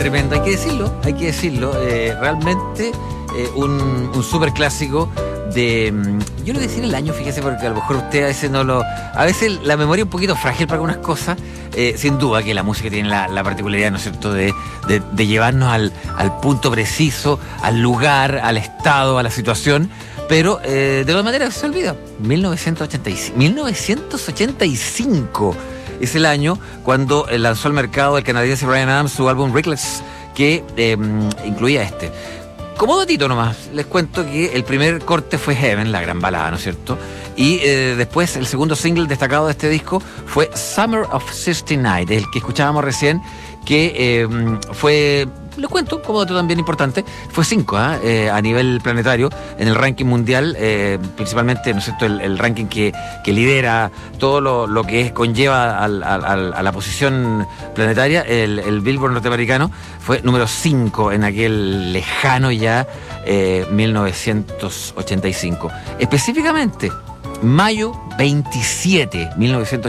tremendo, hay que decirlo. Realmente un súper clásico de... Yo no voy a decir el año, fíjese, porque a lo mejor usted a veces no lo... A veces la memoria es un poquito frágil para algunas cosas. Sin duda que la música tiene la particularidad, ¿no es cierto?, de llevarnos al punto preciso, al lugar, al estado, a la situación. Pero de todas maneras se olvida. 1985 es el año cuando lanzó al mercado el canadiense Bryan Adams su álbum Reckless, que incluía este. Como datito nomás, les cuento que el primer corte fue Heaven, la gran balada, ¿no es cierto? Y después el segundo single destacado de este disco fue Summer of 69, el que escuchábamos recién, que fue... Les cuento, como dato también importante, fue 5 a nivel planetario en el ranking mundial, principalmente, ¿no es cierto?, el ranking que lidera todo lo que conlleva a la posición planetaria, el Billboard norteamericano, fue número 5 en aquel lejano ya 1985. Específicamente, mayo 27, 1985.